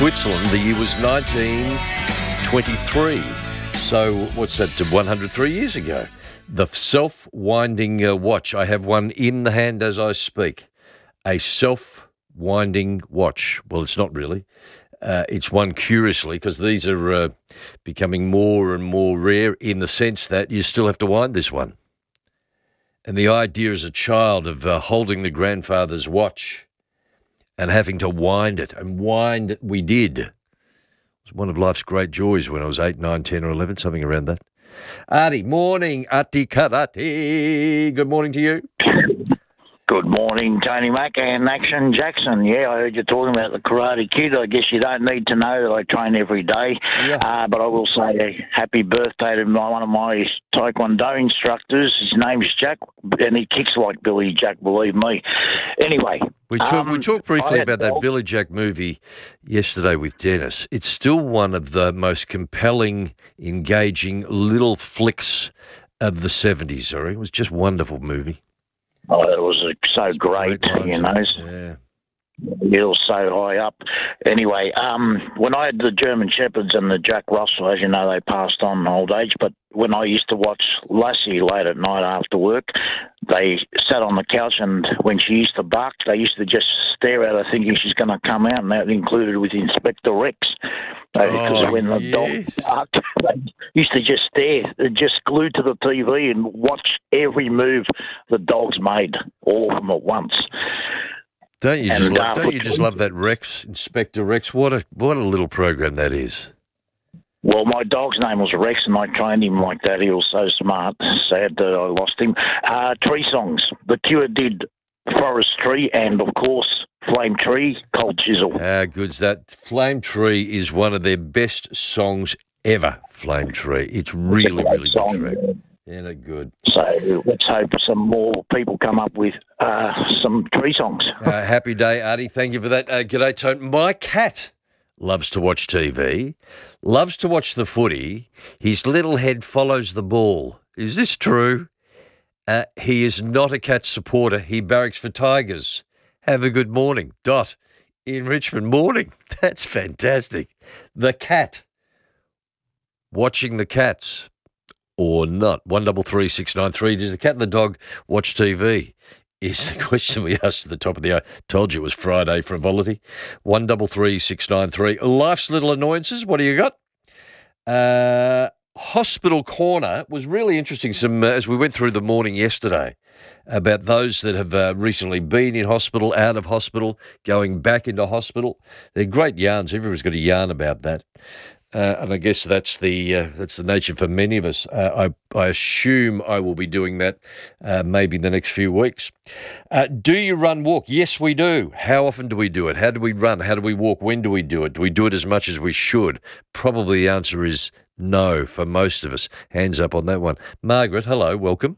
Switzerland. The year was 1923. So what's that, 103 years ago? The self-winding watch. I have one in the hand as I speak. A self-winding watch. Well, it's not really. It's one curiously, because these are becoming more and more rare in the sense that you still have to wind this one. And the idea as a child of holding the grandfather's watch and having to wind it, and wind it we did. It was one of life's great joys when I was 8, 9, 10 or 11, something around that. Artie, morning, Ati Karate. Good morning to you. Good morning, Tony Mack and Action Jackson. Yeah, I heard you talking about the Karate Kid. I guess you don't need to know that I train every day. Yeah. But I will say a happy birthday to one of my Taekwondo instructors. His name's Jack, and he kicks like Billy Jack, believe me. Anyway. We talked briefly about that Billy Jack movie yesterday with Dennis. It's still one of the most compelling, engaging little flicks of the 70s, sorry. It was just a wonderful movie. Oh, it was so great, you know. Yeah. It was so high up. Anyway, when I had the German Shepherds and the Jack Russell, as you know, they passed on in old age, but when I used to watch Lassie late at night after work, they sat on the couch, and when she used to bark, they used to just stare at her thinking she's going to come out, and that included with Inspector Rex. Because when the dog barked, they used to just stare, just glued to the TV and watch every move the dogs made, all of them at once. Don't you just love that Rex, Inspector Rex? What a little program that is. Well, my dog's name was Rex, and I trained him like that. He was so smart. Sad that I lost him. Tree songs. The Cure did Forest Tree, and of course, Flame Tree, Cold Chisel. How good's that? Flame Tree is one of their best songs ever, Flame Tree. It's really good track. Yeah, they're good. So let's hope some more people come up with some tree songs. Happy day, Artie. Thank you for that. G'day, Tone. My cat loves to watch TV, loves to watch the footy. His little head follows the ball. Is this true? He is not a cat supporter. He barracks for Tigers. Have a good morning. Dot in Richmond. Morning. That's fantastic. The cat. Watching the cats. Or not. 133693. Does the cat and the dog watch TV? Is the question we asked at the top of the hour. Told you it was Friday frivolity. 133693. Life's little annoyances. What do you got? Hospital Corner was really interesting. As we went through the morning yesterday about those that have recently been in hospital, out of hospital, going back into hospital. They're great yarns. Everyone's got a yarn about that. And I guess that's the nature for many of us. I assume I will be doing that maybe in the next few weeks. Do you run, walk? Yes, we do. How often do we do it? How do we run? How do we walk? When do we do it? Do we do it as much as we should? Probably the answer is no for most of us. Hands up on that one. Margaret, hello, welcome.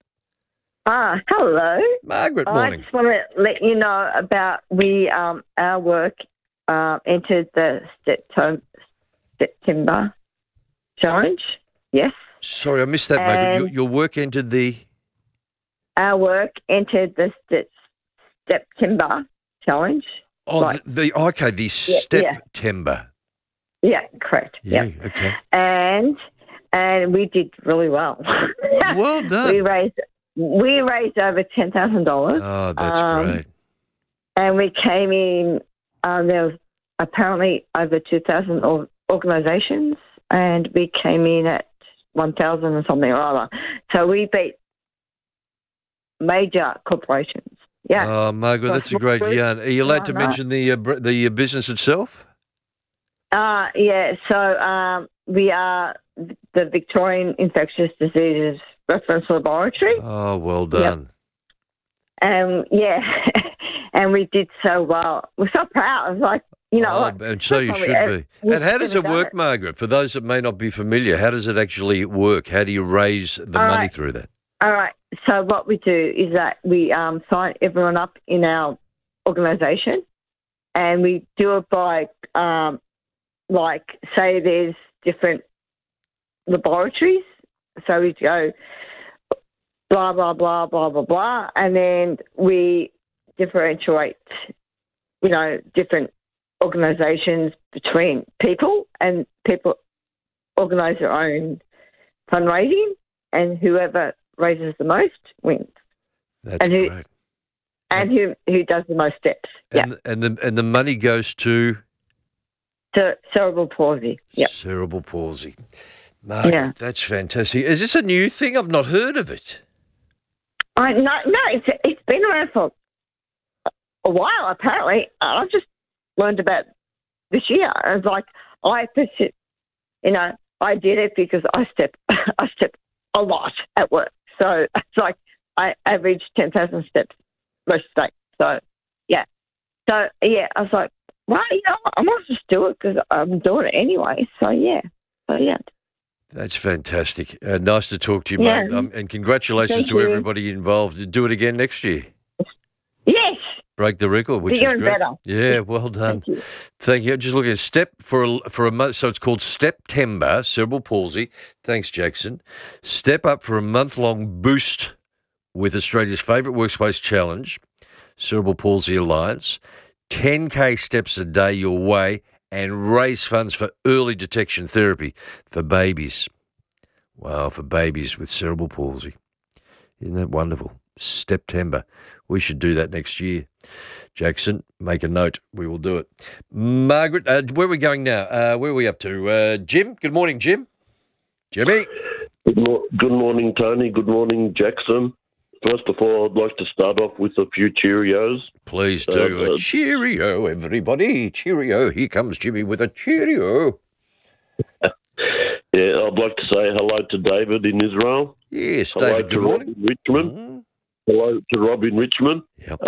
Hello. Margaret, morning. I just want to let you know about our work entered the September challenge. Yes. Sorry, I missed that, Margaret. Your work entered the... Our work entered the September challenge. Oh, the September. Yeah, correct. Yeah, okay. And we did really well. Well done. We raised over $10,000. Oh, that's great. And we came in. There was apparently over 2,000 organisations, and we came in at 1,000 or something or other. So we beat major corporations. Yeah. Oh, Margaret, that's a great yarn. Are you allowed to mention the business itself? Yeah. So we are the Victorian Infectious Diseases Reference Laboratory. Oh, well done. Yep. And we did so well. We're so proud. It's like, and so you should be. And how does it work, Margaret? For those that may not be familiar, how does it actually work? How do you raise the money through that? All right. So what we do is that we sign everyone up in our organisation, and we do it by, say there's different laboratories. So we go blah, blah, blah, blah, blah, blah, and then we differentiate, different organisations between people, and people organise their own fundraising, and whoever raises the most wins. That's And who- great. And who does the most steps? And the money goes to To cerebral palsy. Yeah. cerebral palsy. Margaret, Yeah. that's fantastic. Is this a new thing? I've not heard of it. No, it's been around for a while apparently. I've just learned about this year. It's like I did it because I step a lot at work. So it's like I average 10,000 steps most days. So yeah, I was like, well, I might just do it because I'm doing it anyway. So yeah. That's fantastic. Nice to talk to you, Yeah. mate. And congratulations Thank to you. everybody involved. Do it again next year. Yes. Break the record, which Bigger is and great. better. Yeah, well done. Thank you. Thank you. Just looking at Step for a month. So it's called September, cerebral palsy. Thanks, Jackson. Step up for a month-long boost with Australia's favourite workspace challenge, Cerebral Palsy Alliance. 10K steps a day your way and raise funds for early detection therapy for babies. Wow, for babies with cerebral palsy. Isn't that wonderful? September. We should do that next year. Jackson, make a note. We will do it. Margaret, where are we going now? Where are we up to? Jim? Good morning, Jim. Jimmy? Good morning, Tony. Good morning, Jackson. First of all, I'd like to start off with a few Cheerios. Please do. A cheerio, everybody. Cheerio. Here comes Jimmy with a cheerio. Yeah, I'd like to say hello to David in Israel. Yes, Hello David, to good Rob morning. in Richmond. Mm. Hello to Rob in Richmond. Yep.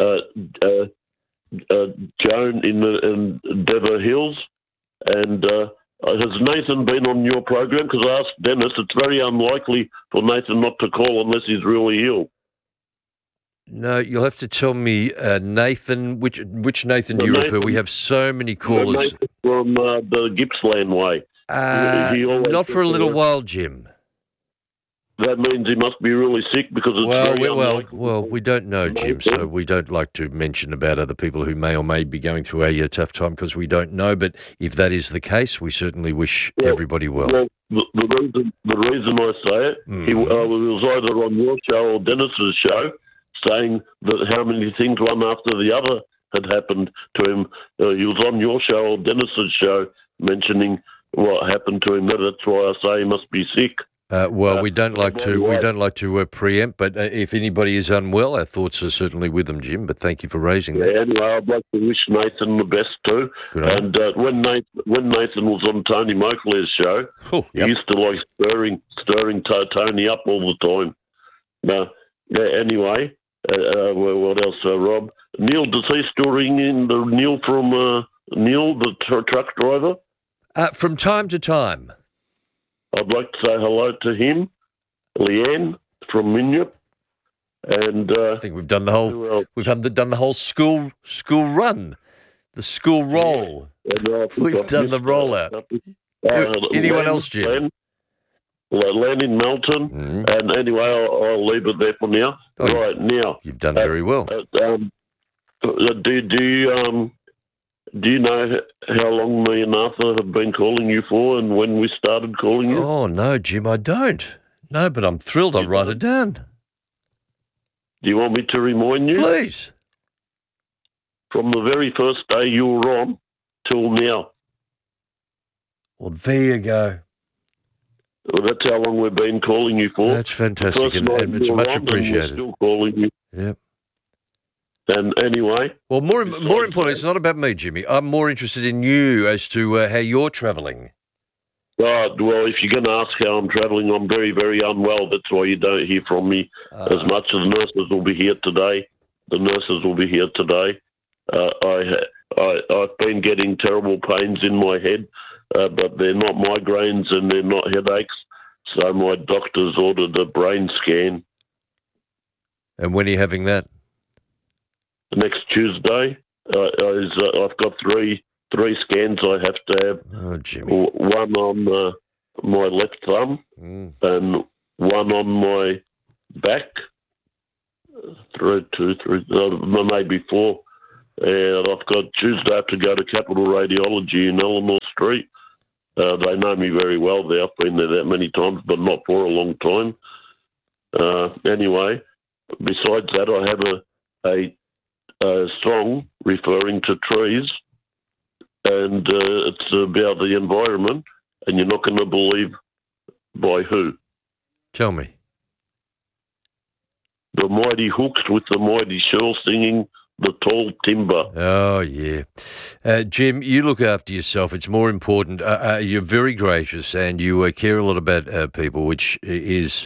Joan in Dever Hills. And has Nathan been on your program? Because I asked Dennis, it's very unlikely for Nathan not to call unless he's really ill. No, you'll have to tell me, Nathan, which Nathan do you refer? Nathan- We have so many callers. Nathan from the Gippsland way. he always Not for a little says- while, Jim. That means he must be really sick because it's very unlikely. Well, we don't know, Jim, so we don't like to mention about other people who may or may be going through a tough time because we don't know. But if that is the case, we certainly wish everybody well. Well, the reason I say it, he was either on your show or Dennis's show, saying that how many things one after the other had happened to him. He was on your show or Dennis's show, mentioning what happened to him. That's why I say he must be sick. We don't like to preempt, but if anybody is unwell, our thoughts are certainly with them, Jim. But thank you for raising that. Yeah, anyway, I'd like to wish Nathan the best too. Good on And when Nathan was on Tony Moakler's show, you. he used to like stirring Tony up all the time. Anyway, what else, Rob? Neil, does he still ring in the Neil from Neil, the truck driver? From time to time. I'd like to say hello to him, Leanne from Minyip, and I think we've done the whole who else? done the whole school run, the school roll. And, I think We've I've done the missed, rollout. Anyone else, Jim? Len in Melton, and anyway, I'll leave it there for now. Oh, Right now, You've done very well. Do you know how long me and Arthur have been calling you for, and when we started calling you? Oh no, Jim, I don't. No, but I'm thrilled. I'll write it down. Do you want me to remind you? Please. From the very first day you were on till now. Well, there you go. Well, that's how long we've been calling you for. That's fantastic, First and night it's you were much on, and appreciated. We're still calling you. Yep. And anyway, Well, more important, it's not about me, Jimmy. I'm more interested in you as to how you're travelling. well, if you're going to ask how I'm travelling, I'm very, very unwell. That's why you don't hear from me as much. As nurses will be here today. The nurses will be here today. I've been getting terrible pains in my head, but they're not migraines and they're not headaches. So my doctor's ordered a brain scan And when are you having that? next Tuesday. I've got three scans I have to have. Oh, Jimmy. One on my left thumb and one on my back. Maybe four. and I've got Tuesday I have to go to Capital Radiology in Eleanor Street. They know me very well there. I've been there that many times, but not for a long time. Anyway, besides that, I have a song referring to trees, and it's about the environment, and you're not going to believe by who. Tell me. The Mighty Hooks with the Mighty Shell singing The Tall Timber. Oh, yeah. Jim, you look after yourself. It's more important. You're very gracious and you care a lot about people, which is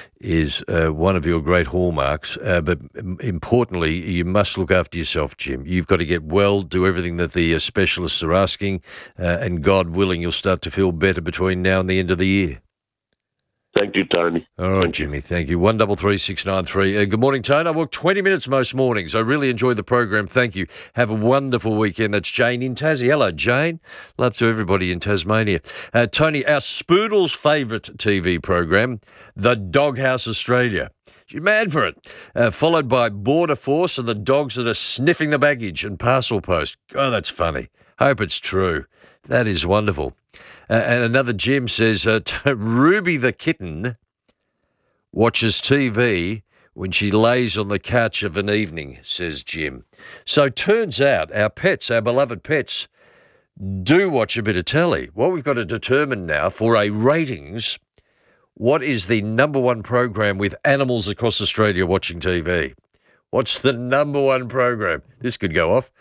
one of your great hallmarks. But importantly, you must look after yourself, Jim. You've got to get well, do everything that the specialists are asking, and God willing, you'll start to feel better between now and the end of the year. Thank you, Tony. All right, Jimmy. Thank you. 133693. Good morning, Tony. I work 20 minutes most mornings. I really enjoy the program. Thank you. Have a wonderful weekend. That's Jane in Tassie. Hello, Jane. Love to everybody in Tasmania. Tony, our Spoodle's favourite TV program, The Doghouse Australia. She's mad for it. Followed by Border Force and the dogs that are sniffing the baggage and parcel post. Oh, that's funny. Hope it's true. That is wonderful. And another Jim says, Ruby the kitten watches TV when she lays on the couch of an evening, says Jim. So turns out our pets, our beloved pets, do watch a bit of telly. What we've got to determine now for a ratings, what is the number one program with animals across Australia watching TV? What's the number one program? This could go off.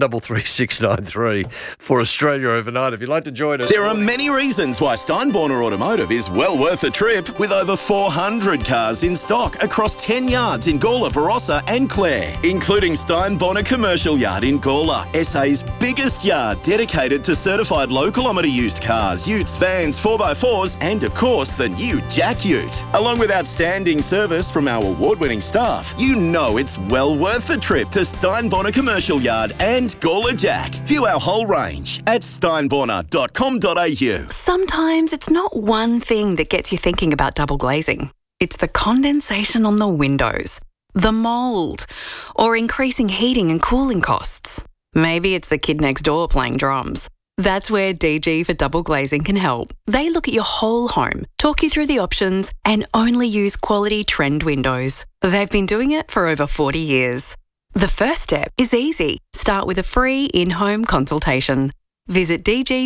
133693 for Australia Overnight. If you'd like to join us. There are many reasons why Steinborner Automotive is well worth a trip, with over 400 cars in stock across 10 yards in Gawler, Barossa and Clare, including Steinborner Commercial Yard in Gawler, SA's biggest yard dedicated to certified low-kilometre used cars, utes, vans, 4x4s and, of course, the new Jack Ute. Along with outstanding service from our award-winning staff, you know it's well worth the trip to Steinborner Commercial Yard and Gawler Jack. View our whole range at steinborner.com.au. Sometimes it's not one thing that gets you thinking about double glazing. It's the condensation on the windows, the mould, or increasing heating and cooling costs. Maybe it's the kid next door playing drums. That's where DG for Double Glazing can help. They look at your whole home, talk you through the options, and only use quality trend windows. They've been doing it for over 40 years. The first step is easy. Start with a free in-home consultation. Visit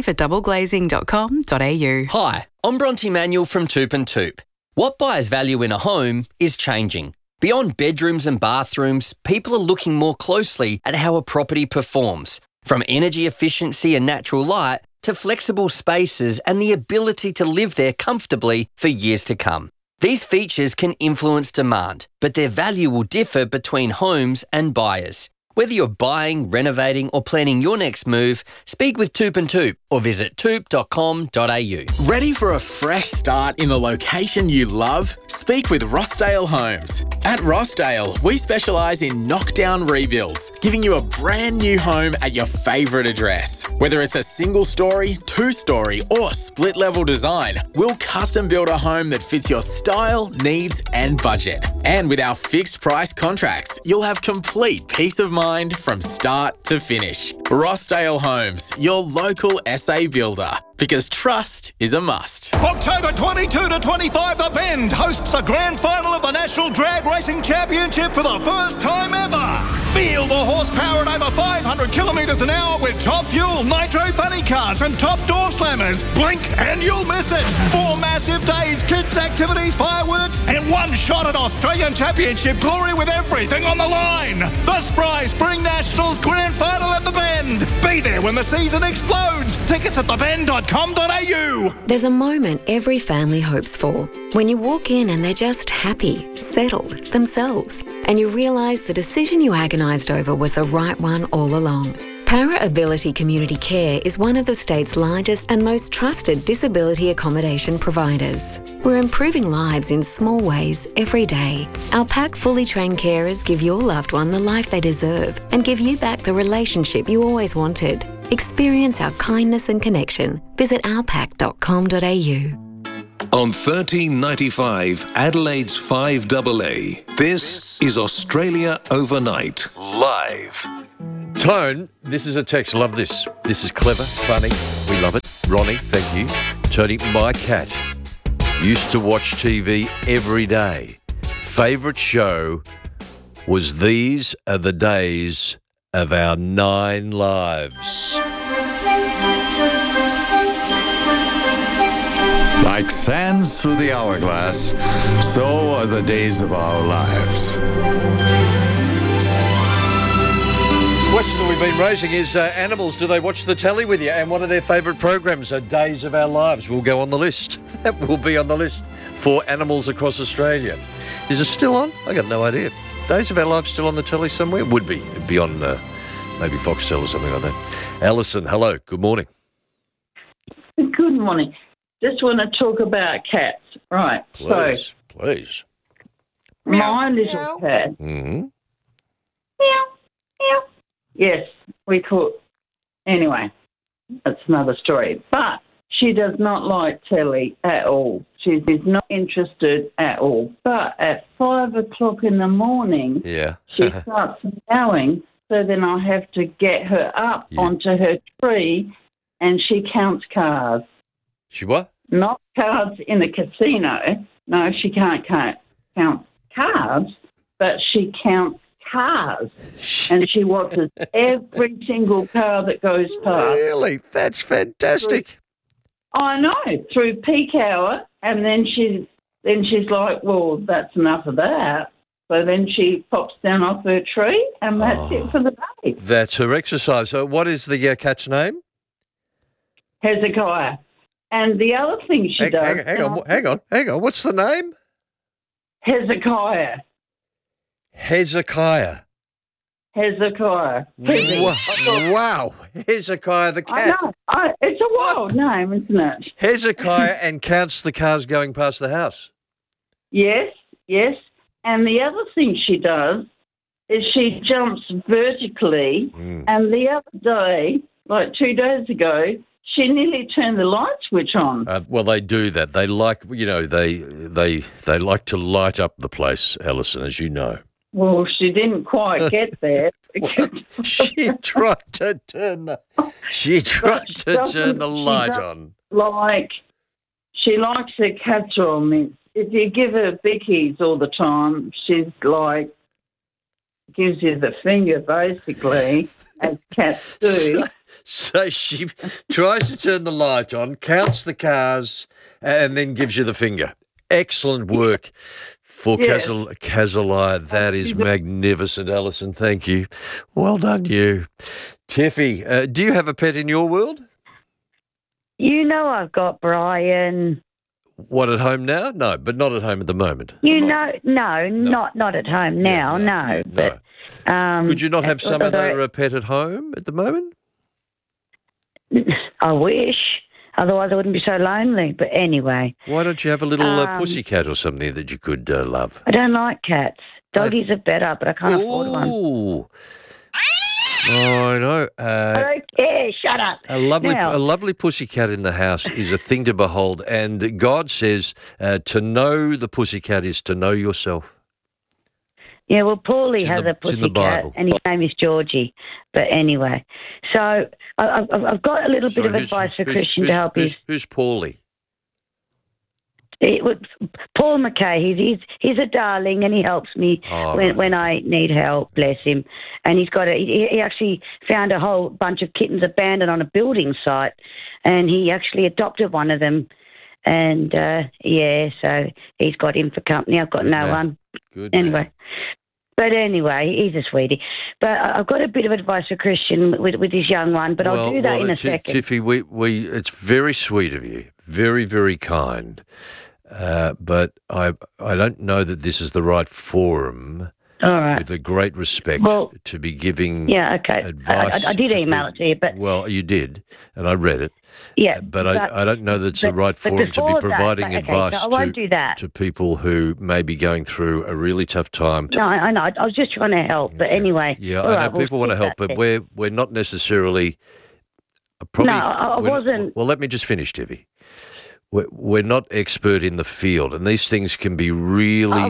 dgfordoubleglazing.com.au. Hi, I'm Bronte Manuel from Toop and Toop. What buyers value in a home is changing. Beyond bedrooms and bathrooms, people are looking more closely at how a property performs. From energy efficiency and natural light to flexible spaces and the ability to live there comfortably for years to come. These features can influence demand, but their value will differ between homes and buyers. Whether you're buying, renovating or planning your next move, speak with Toop and Toop or visit toop.com.au. Ready for a fresh start in the location you love? Speak with Rossdale Homes. At Rossdale, we specialise in knockdown rebuilds, giving you a brand new home at your favourite address. Whether it's a single story, two-story or split-level design, we'll custom build a home that fits your style, needs and budget. And with our fixed price contracts, you'll have complete peace of mind from start to finish. Rossdale Homes, your local SA builder. Because trust is a must. October 22 to 25, The Bend hosts the grand final of the National Drag Racing Championship for the first time ever. Feel the horsepower at over 500 kilometres an hour with top fuel, nitro funny cars and top door slammers. Blink and you'll miss it. 4 massive days, kids activities, fireworks and one shot at Australian Championship glory with everything on the line. The Spry Spring Nationals Grand Final at The Bend. Be there when the season explodes. Tickets at thebend.com.au. There's a moment every family hopes for. When you walk in and they're just happy, settled, themselves, and you realise the decision you agonised over was the right one all along. Para Ability Community Care is one of the state's largest and most trusted disability accommodation providers. We're improving lives in small ways every day. Our PAC fully trained carers give your loved one the life they deserve and give you back the relationship you always wanted. Experience our kindness and connection. Visit ourpac.com.au. On 1395 Adelaide's 5AA, this is Australia Overnight, live. Tone, this is a text. Love this. This is clever, funny. We love it. Ronnie, thank you. Tony, my cat used to watch TV every day. Favourite show was These Are the Days of Our 9 Lives. Like sands through the hourglass, so are the days of our lives. Question that we've been raising is animals, do they watch the telly with you? And what are their favourite programs? Days of Our Lives will go on the list. That will be on the list for animals across Australia. Is it still on? I got no idea. Days of Our Lives still on the telly somewhere? Would be. It'd be on maybe Foxtel or something like that. Alison, hello. Good morning. Good morning. Just want to talk about cats. Right. Please. My little cat. Mm-hmm. Meow. Meow. Yes, we cook. Anyway, that's another story. But she does not like telly at all. She is not interested at all. But at 5 o'clock in the morning, she starts meowing. So then I have to get her up onto her tree, and she counts cars. She what? Not cards in a casino. No, she can't count cards, but she counts cars. And she watches every single car that goes past. Really? That's fantastic. I know. Through peak hour, and then she's like, well, that's enough of that. So then she pops down off her tree, and that's it for the day. That's her exercise. So what is the cat's name? Hezekiah. And the other thing she does... Hang on. What's the name? Hezekiah. Hezekiah. Wow. Hezekiah the cat. I know. It's a wild name, isn't it? Hezekiah and counts the cars going past the house. Yes. And the other thing she does is she jumps vertically. And the other day, like 2 days ago, she nearly turned the light switch on. Well, they do that. They like, they like to light up the place, Alison, as you know. Well, she didn't quite get there. She tried to turn the light on. She likes her casserole mince. If you give her bickies all the time, she's like, gives you the finger, basically, as cats do. So she tries to turn the light on, counts the cars, and then gives you the finger. Excellent work for Kazalai. That is magnificent, Alison. Thank you. Well done, you. Tiffy, do you have a pet in your world? You know I've got Brian. What, at home now? No, but not at home at the moment. Not at home now, no. But could you not have some other pet at home at the moment? I wish. Otherwise I wouldn't be so lonely. But anyway. Why don't you have a little pussycat or something that you could love? I don't like cats. Doggies are better, but I can't afford one. Oh, I know. I don't care. Shut up. A lovely pussycat in the house is a thing to behold. And God says to know the pussycat is to know yourself. Yeah, well, Paulie has a pussycat, and his name is Georgie. But anyway, so I've got a little bit of advice for Christian to help you. Who's Paulie? Paul McKay. He's a darling, and he helps me when I need help. Bless him. And he actually found a whole bunch of kittens abandoned on a building site, and he actually adopted one of them. And so he's got him for company. I've got no one. Good. Anyway. But anyway, he's a sweetie. But I've got a bit of advice for Christian with his young one, but I'll do that in a second. Tiffy, it's very sweet of you, very, very kind. But I don't know that this is the right forum. All right. With a great respect to be giving advice. I did email it to you, but... Well, you did, and I read it. Yeah. But I don't know that it's the right forum to be providing advice I won't do that. to people who may be going through a really tough time. No, I know. I was just trying to help, but anyway. Yeah, I know people want to help, but we're not necessarily... Probably, I wasn't... Well, let me just finish, Tiffy. We're not expert in the field, and these things can be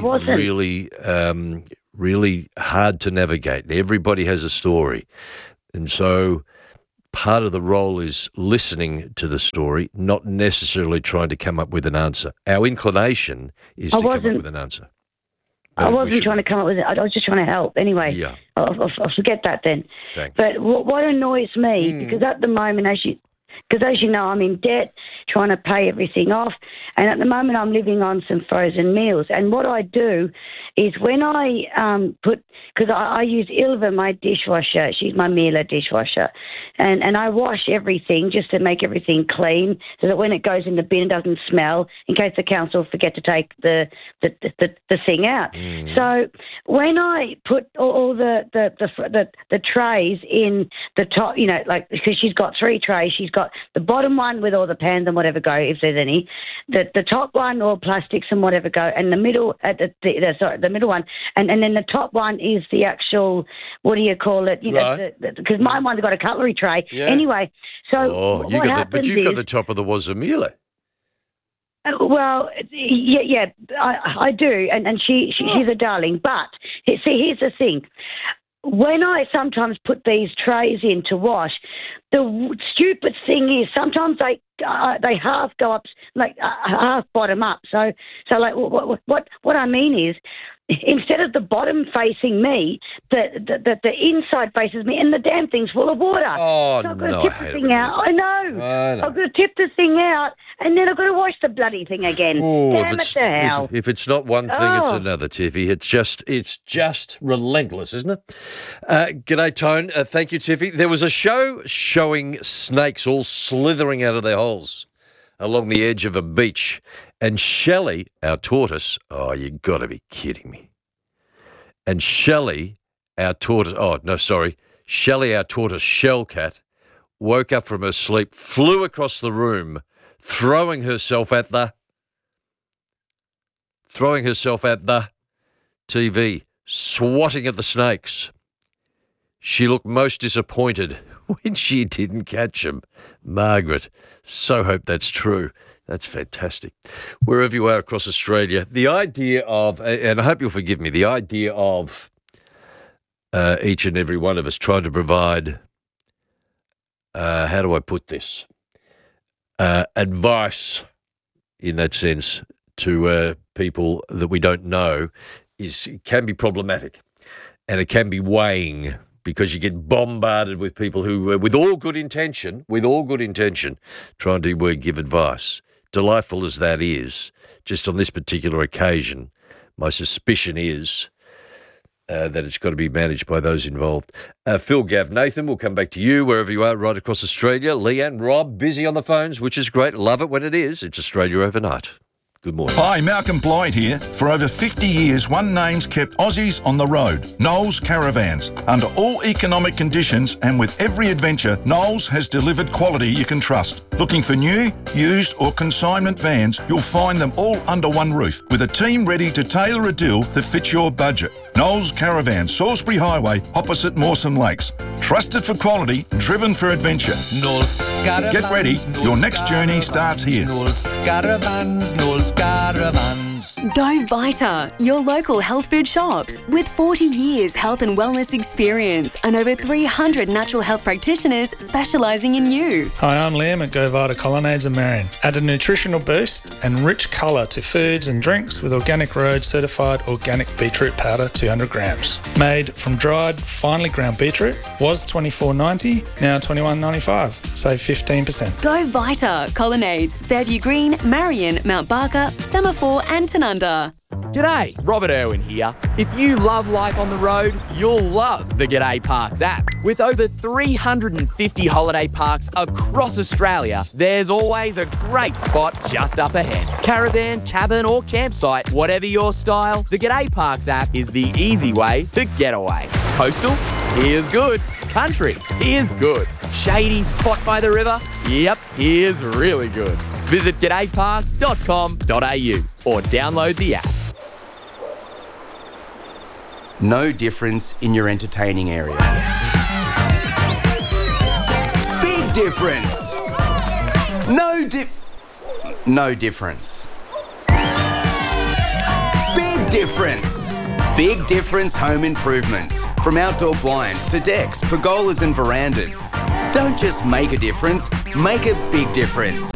really hard to navigate. Everybody has a story. And so part of the role is listening to the story, not necessarily trying to come up with an answer. Our inclination is to come up with an answer. I wasn't trying to come up with it. I was just trying to help. Anyway, Yeah. I'll forget that then. Thanks. But what annoys me, because at the moment, as you know, I'm in debt, trying to pay everything off, and at the moment I'm living on some frozen meals. And what I do is when I because I use Ilva, my dishwasher, she's my Miele dishwasher, and I wash everything just to make everything clean so that when it goes in the bin it doesn't smell, in case the council forget to take the thing out. So when I put all the trays in the top, you know, like, because she's got 3 trays, she's got the bottom one with all the pans and whatever go, if there's any, the top one, all plastics and whatever go, and the middle, the middle one, and then the top one is the actual, what do you call it? You know, because my one's got a cutlery tray. Yeah. Anyway, so you've got the top of the Wazamila. Well, yeah, I do, and she's a darling. But see, here's the thing: when I sometimes put these trays in to wash, the stupid thing is sometimes they half go up, like half bottom up. So like what I mean is, instead of the bottom facing me, the inside faces me, and the damn thing's full of water. Oh, so I've got to tip the thing out. I know. I've got to tip the thing out, and then I've got to wash the bloody thing again. Damn it to hell. If it's not one thing, it's another, Tiffy. It's just relentless, isn't it? G'day, Tone. Thank you, Tiffy. There was a show showing snakes all slithering out of their holes along the edge of a beach. And Shelley, our tortoise, you got to be kidding me. And Shelley, our tortoise, Shelley, our tortoise shell cat, woke up from her sleep, flew across the room, throwing herself at the TV, swatting at the snakes. She looked most disappointed when she didn't catch them. Margaret, so hope that's true. That's fantastic. Wherever you are across Australia, the idea of, and I hope you'll forgive me, the idea of each and every one of us trying to provide, how do I put this, advice in that sense to people that we don't know can be problematic, and it can be weighing, because you get bombarded with people who, with all good intention, trying to give advice. Delightful as that is, just on this particular occasion, my suspicion is that it's got to be managed by those involved. Phil, Gav, Nathan, we'll come back to you wherever you are right across Australia. Leanne, Rob, busy on the phones, which is great. Love it when it is. It's Australia Overnight. Good morning. Hi, Malcolm Blyde here. For over 50 years, one name's kept Aussies on the road, Knowles Caravans. Under all economic conditions and with every adventure, Knowles has delivered quality you can trust. Looking for new, used or consignment vans, you'll find them all under one roof, with a team ready to tailor a deal that fits your budget. Knowles Caravans, Salisbury Highway, opposite Mawson Lakes. Trusted for quality, driven for adventure. Knowles Caravans. Get ready, your next journey starts here. Knowles Caravans, Knowles Caravans. Go Vita, your local health food shops. With 40 years health and wellness experience and over 300 natural health practitioners specialising in you. Hi, I'm Liam at Go Vita Colonnades in Marion. Add a nutritional boost and rich colour to foods and drinks with Organic Road certified organic beetroot powder, 200 grams. Made from dried, finely ground beetroot. Was $24.90, now $21.95. Save 15%. Go Vita, Colonnades, Fairview Green, Marion, Mount Barker, Semaphore and Tanunda. G'day, Robert Irwin here. If you love life on the road, you'll love the G'day Parks app. With over 350 holiday parks across Australia, there's always a great spot just up ahead. Caravan, cabin or campsite, whatever your style, the G'day Parks app is the easy way to get away. Coastal? Here's good. Country? Here's good. Shady spot by the river? Yep, here's really good. Visit g'dayparks.com.au or download the app. No difference in your entertaining area. Big difference. No difference. Big difference. Big Difference Home Improvements. From outdoor blinds to decks, pergolas and verandas. Don't just make a difference, make a big difference.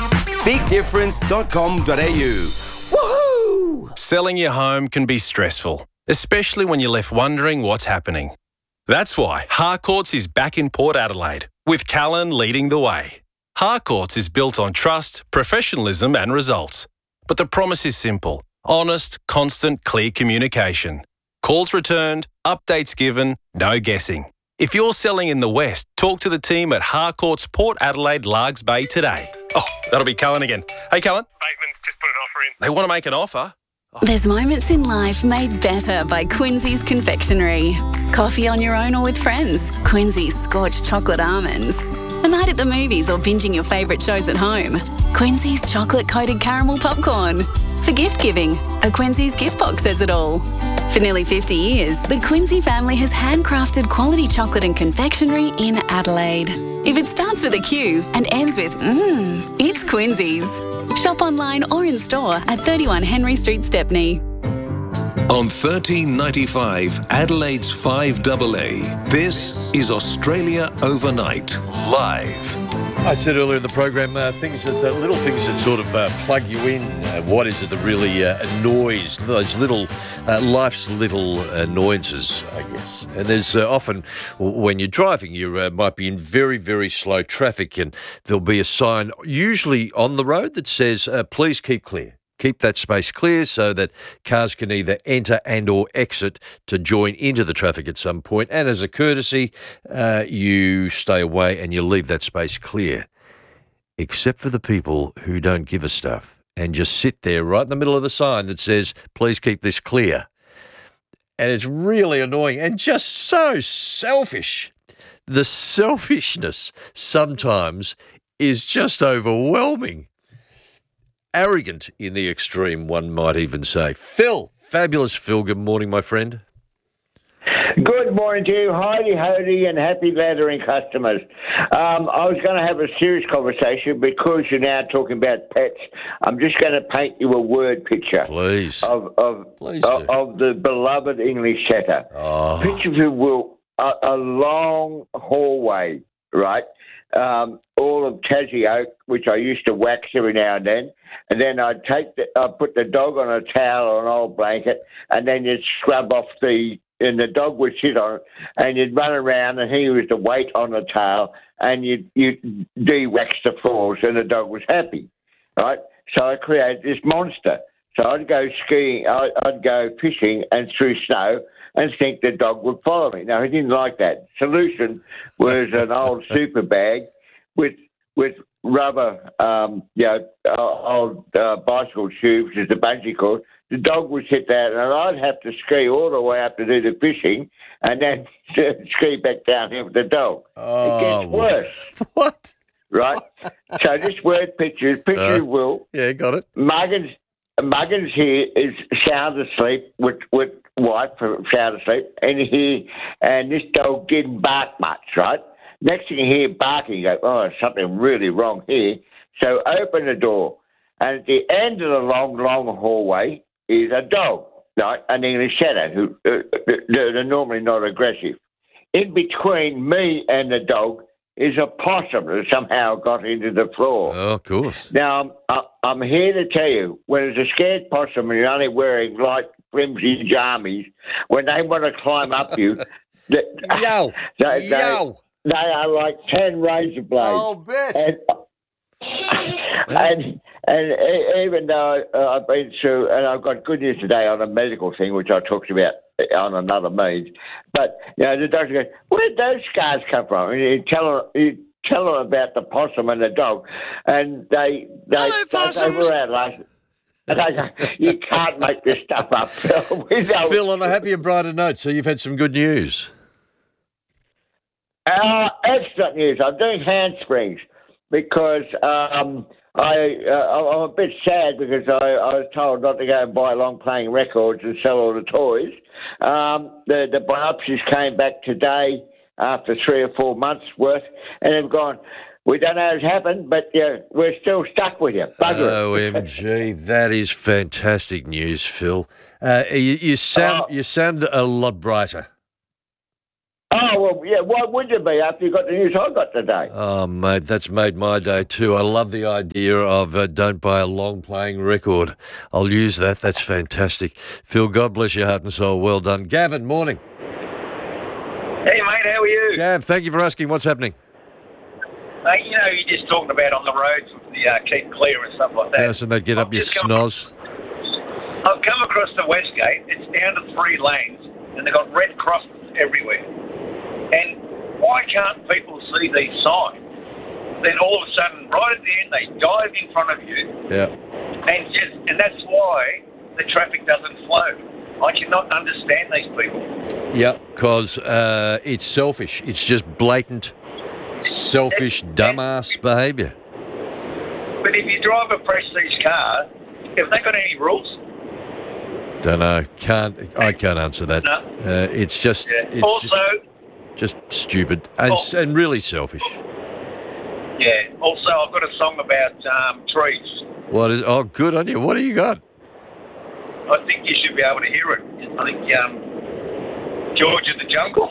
BigDifference.com.au. Woohoo! Selling your home can be stressful, especially when you're left wondering what's happening. That's why Harcourts is back in Port Adelaide, with Callan leading the way. Harcourts is built on trust, professionalism and results. But the promise is simple: honest, constant, clear communication. Calls returned, updates given, no guessing. If you're selling in the West, talk to the team at Harcourts Port Adelaide Largs Bay today. Oh, that'll be Callan again. Hey, Callan. Bateman's just put an offer in. They want to make an offer? There's moments in life made better by Quincy's Confectionery. Coffee on your own or with friends. Quincy's Scorched Chocolate Almonds. A night at the movies or binging your favourite shows at home. Quincy's Chocolate-Coated Caramel Popcorn. For gift giving, a Quincy's gift box says it all. For nearly 50 years, the Quincy family has handcrafted quality chocolate and confectionery in Adelaide. If it starts with a Q and ends with it's Quincy's. Shop online or in store at 31 Henry Street, Stepney. On 1395 Adelaide's 5AA, this is Australia Overnight, live. I said earlier in the program, little things that sort of plug you in. What is it that really annoys, those little, life's little annoyances, I guess. And there's often, when you're driving, you might be in very, very slow traffic and there'll be a sign, usually on the road, that says, please keep clear. Keep that space clear so that cars can either enter and or exit to join into the traffic at some point. And as a courtesy, you stay away and you leave that space clear. Except for the people who don't give a stuff and just sit there right in the middle of the sign that says, please keep this clear. And it's really annoying and just so selfish. The selfishness sometimes is just overwhelming. Arrogant in the extreme, one might even say. Phil, fabulous Phil, good morning, my friend. Good morning to you, Heidi, Hody, and happy laddering customers. I was going to have a serious conversation because you're now talking about pets. I'm just going to paint you a word picture. Please. Of the beloved English setter. Oh. Picture, if you will, a long hallway, right? All of Tassie oak, which I used to wax every now and then I'd put the dog on a towel or an old blanket, and then you'd scrub off and the dog would sit on it, and you'd run around, and he was the weight on the towel, and you'd de-wax the floors, and the dog was happy, right? So I created this monster. So I'd go skiing, I'd go fishing and through snow, and think the dog would follow me. Now, he didn't like that. Solution was an old super bag with rubber, old bicycle tubes as the bungee cord. The dog would sit there, and I'd have to ski all the way up to do the fishing, and then ski back down here with the dog. It gets worse. What? Right? So this word picture will. Yeah, got it. Muggins here is sound asleep with wife for sound asleep, and this dog didn't bark much, right? Next thing you hear barking, you go, oh, something really wrong here. So open the door, and at the end of the long, long hallway is a dog, right? An English setter who they're normally not aggressive. In between me and the dog is a possum that somehow got into the floor. Oh, of course. Now, I'm here to tell you, when it's a scared possum and you're only wearing light, flimsy jammies, when they want to climb up you, they are like 10 razor blades. Oh, bet. And even though I've been through, and I've got good news today on a medical thing, which I'll talk to you about on another means, but, the doctor goes, where did those scars come from? And you tell them about the possum and the dog, and they were out last. You can't make this stuff up, Phil. Phil, on a happier, brighter note, so you've had some good news. Excellent news. I'm doing handsprings because I'm a bit sad because I was told not to go and buy long-playing records and sell all the toys. The biopsies came back today after 3 or 4 months' worth, and they've gone, we don't know what's happened, but we're still stuck with you. OMG, that is fantastic news, Phil. You sound a lot brighter. Oh, well, yeah, why would you be after you got the news I got today? Oh, mate, that's made my day too. I love the idea of don't buy a long-playing record. I'll use that. That's fantastic. Phil, God bless your heart and soul. Well done. Gavin, morning. Hey, mate, how are you? Gav, thank you for asking. What's happening? Mate, you know, you're just talking about on the roads, keep clear and stuff like that. Person that get up your snoz. I've come across the Westgate. It's down to 3 lanes, and they've got red crosses everywhere. And why can't people see these signs? Then all of a sudden, right at the end, they dive in front of you. Yeah. And that's why the traffic doesn't flow. I cannot understand these people. Yeah, because it's selfish. It's just blatant, selfish, dumbass behaviour. But if you drive a Prestige car, have they got any rules? Don't know. I can't answer that. No. It's just. Yeah. It's Also, just stupid and really selfish. yeah. Also, I've got a song about trees. What is? Oh, good on you. What do you got? I think you should be able to hear it. I think George of the Jungle.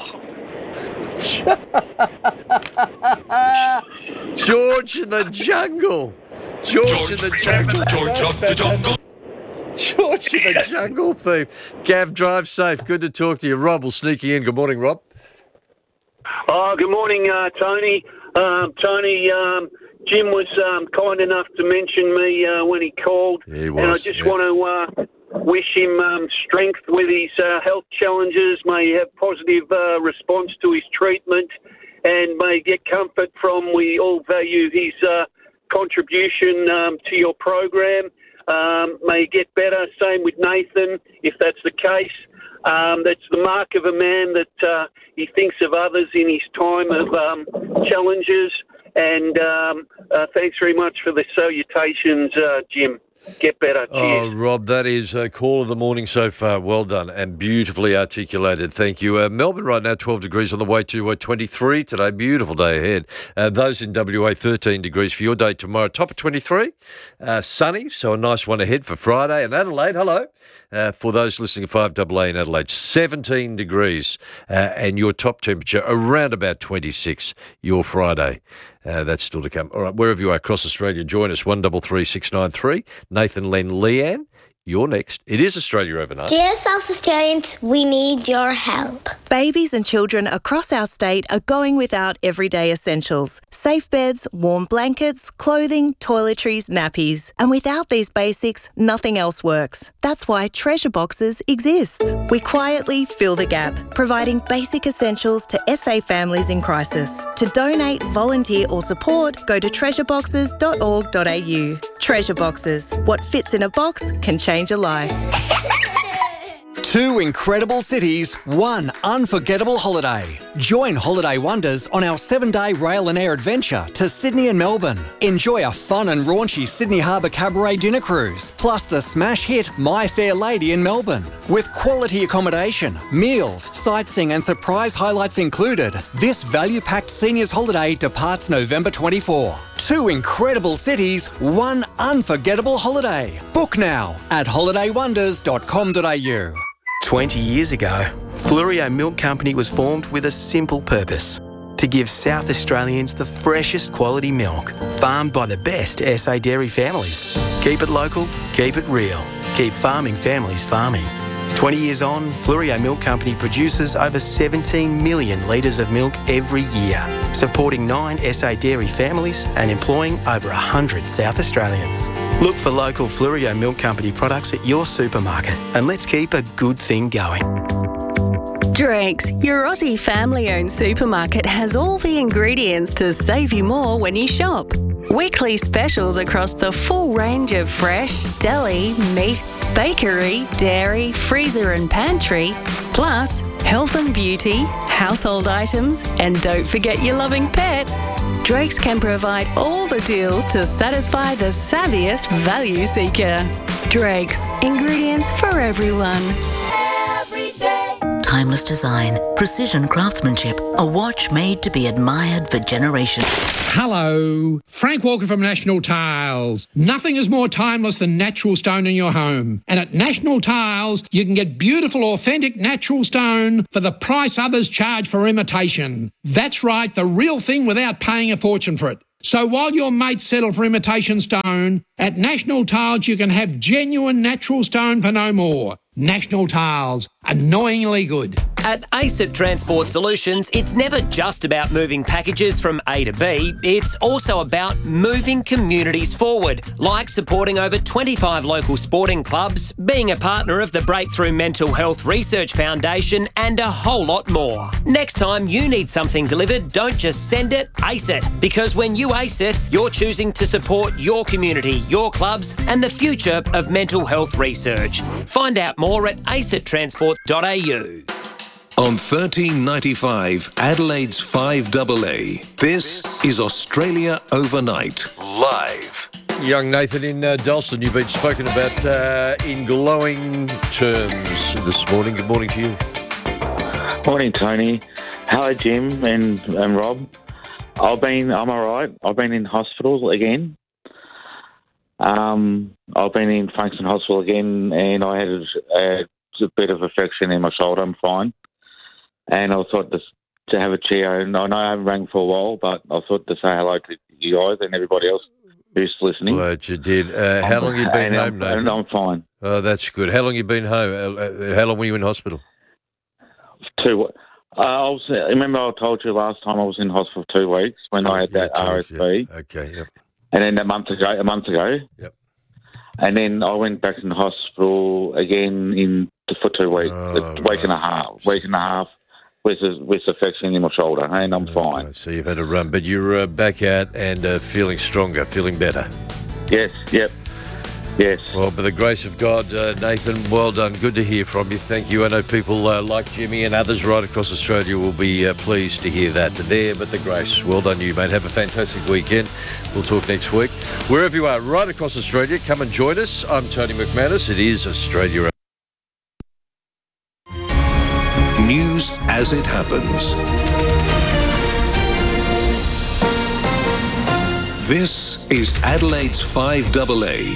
George in the Jungle. George in the Jungle. George of the Jungle. George in the Jungle theme. Gav, drive safe. Good to talk to you. Rob will sneak you in. Good morning, Rob. Oh, good morning, Tony. Tony, Jim was kind enough to mention me when he called. He was, and I just want to wish him strength with his health challenges. May he have positive response to his treatment and may get comfort from, we all value his contribution to your program. May he get better. Same with Nathan, if that's the case. That's the mark of a man that he thinks of others in his time of challenges. And thanks very much for the salutations, Jim. Get better. Cheers. Oh, Rob, that is a call of the morning so far. Well done and beautifully articulated. Thank you. Melbourne right now, 12 degrees on the way to 23 today. Beautiful day ahead. Those in WA, 13 degrees for your day tomorrow. Top of 23. Sunny, so a nice one ahead for Friday. And Adelaide, hello. For those listening to 5AA in Adelaide, 17 degrees and your top temperature around about 26 your Friday. That's still to come. All right, wherever you are across Australia, join us, 133693. Nathan, Len, Leanne, you're next. It is Australia Overnight. Dear South Australians, we need your help. Babies and children across our state are going without everyday essentials. Safe beds, warm blankets, clothing, toiletries, nappies. And without these basics, nothing else works. That's why Treasure Boxes exists. We quietly fill the gap, providing basic essentials to SA families in crisis. To donate, volunteer or support, go to treasureboxes.org.au. Treasure Boxes. What fits in a box can change a life. 2 incredible cities, 1 unforgettable holiday. Join Holiday Wonders on our 7-day rail and air adventure to Sydney and Melbourne. Enjoy a fun and raunchy Sydney Harbour Cabaret dinner cruise, plus the smash hit My Fair Lady in Melbourne. With quality accommodation, meals, sightseeing and surprise highlights included, this value-packed seniors holiday departs November 24. 2 incredible cities, 1 unforgettable holiday. Book now at holidaywonders.com.au. 20 years ago, Fluorio Milk Company was formed with a simple purpose: to give South Australians the freshest quality milk, farmed by the best SA dairy families. Keep it local, keep it real, keep farming families farming. 20 years on, Fluorio Milk Company produces over 17 million litres of milk every year, supporting 9 SA dairy families and employing over 100 South Australians. Look for local Fluorio Milk Company products at your supermarket and let's keep a good thing going. Drake's, your Aussie family-owned supermarket, has all the ingredients to save you more when you shop. Weekly specials across the full range of fresh, deli, meat, bakery, dairy, freezer and pantry, plus health and beauty, household items, and don't forget your loving pet. Drake's can provide all the deals to satisfy the savviest value seeker. Drake's, ingredients for everyone. timeless design, precision craftsmanship, a watch made to be admired for generations. Hello, Frank Walker from National Tiles. Nothing is more timeless than natural stone in your home. And at National Tiles, you can get beautiful, authentic natural stone for the price others charge for imitation. That's right, the real thing without paying a fortune for it. So while your mates settle for imitation stone, at National Tiles you can have genuine natural stone for no more. National Tiles, annoyingly good. At ACET Transport Solutions, it's never just about moving packages from A to B, it's also about moving communities forward, like supporting over 25 local sporting clubs, being a partner of the Breakthrough Mental Health Research Foundation, and a whole lot more. Next time you need something delivered, don't just send it, ACE it. Because when you ACE it, you're choosing to support your community, your clubs, and the future of mental health research. Find out more at acetransport.au. On 1395 Adelaide's 5AA, this is Australia Overnight, live. Young Nathan in Dalston, you've been spoken about in glowing terms this morning. Good morning to you. Morning, Tony. Hello, Jim and Rob. I'm all right. I've been in hospital again. I've been in Frankston Hospital again, and I had a bit of infection in my shoulder. I'm fine. And I thought to have a cheer, and I know I haven't rang for a while, but I thought to say hello to you guys and everybody else who's listening. Glad you did. How long have you been home, Nathan? And I'm fine. Oh, that's good. How long have you been home? How long were you in hospital? Remember I told you last time I was in hospital for 2 weeks when I had that RSV. Yeah. Okay, yep. And then a month ago. Yep. And then I went back in the hospital again for 2 weeks, week and a half. With infection in my shoulder, and I'm fine. So you've had a run, but you're back out and feeling stronger, feeling better. Yes, yep. Yes. Well, by the grace of God, Nathan, well done. Good to hear from you. Thank you. I know people like Jimmy and others right across Australia will be pleased to hear that. There, but the grace. Well done you, mate. Have a fantastic weekend. We'll talk next week. Wherever you are, right across Australia, come and join us. I'm Tony McManus. It is Australia. News as it happens. This is Adelaide's 5AA.